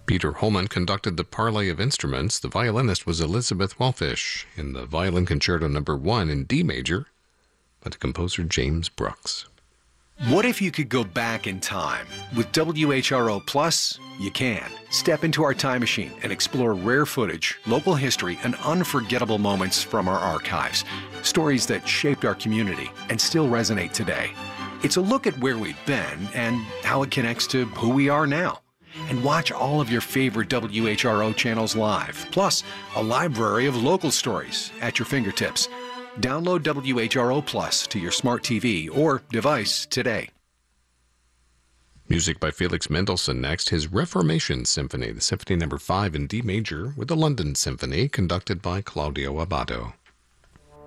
Peter Holman conducted the Parley of Instruments. The violinist was Elizabeth Wallfish in the Violin Concerto No. 1 in D major by the composer James Brooks. What if you could go back in time? With WHRO Plus, you can. Step into our time machine and explore rare footage, local history, and unforgettable moments from our archives. Stories that shaped our community and still resonate today. It's a look at where we've been and how it connects to who we are now. And watch all of your favorite WHRO channels live, plus a library of local stories at your fingertips. Download WHRO Plus to your smart TV or device today. Music by Felix Mendelssohn next, his Reformation Symphony, the Symphony No. 5 in D major with the London Symphony, conducted by Claudio Abbado.